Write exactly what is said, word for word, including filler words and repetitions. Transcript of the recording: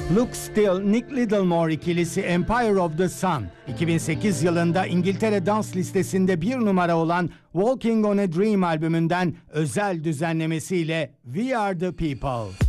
Luke Still, Nick Littlemore ikilisi Empire of the Sun, iki bin sekiz yılında İngiltere dans listesinde bir numara olan Walking on a Dream albümünden özel düzenlemesiyle We Are the People.